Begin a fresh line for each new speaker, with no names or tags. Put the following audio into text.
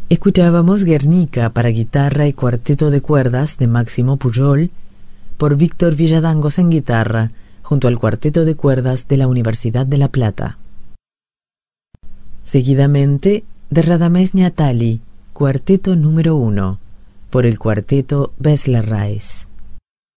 Escuchábamos Guernica para guitarra y cuarteto de cuerdas de Máximo Pujol por Víctor Villadangos en guitarra, junto al cuarteto de cuerdas de la Universidad de La Plata. Seguidamente, de Radamés Ñatali, cuarteto número 1, por el cuarteto Besler Rice.